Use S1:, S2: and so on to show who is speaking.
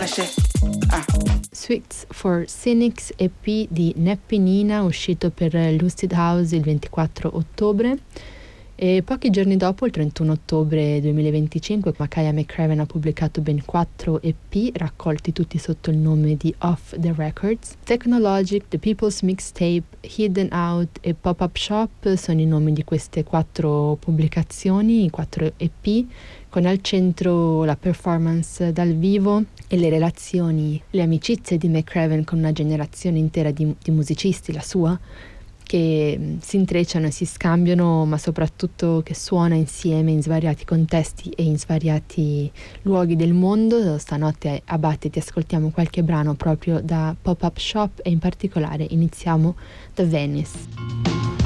S1: Sweets for Cynics EP di Neppi Nina, uscito per Lucid House il 24 ottobre. E pochi giorni dopo, il 31 ottobre 2025, Makaya McCraven ha pubblicato ben 4 EP, raccolti tutti sotto il nome di Off the Records. Technologic, The People's Mixtape, Hidden Out e Pop-Up Shop sono i nomi di queste 4 pubblicazioni, 4 EP, con al centro la performance dal vivo e le relazioni, le amicizie di McCraven con una generazione intera di musicisti, la sua, che si intrecciano e si scambiano, ma soprattutto che suona insieme in svariati contesti e in svariati luoghi del mondo. Stanotte a Battiti ascoltiamo qualche brano proprio da Pop-Up Shop e in particolare iniziamo da Venice.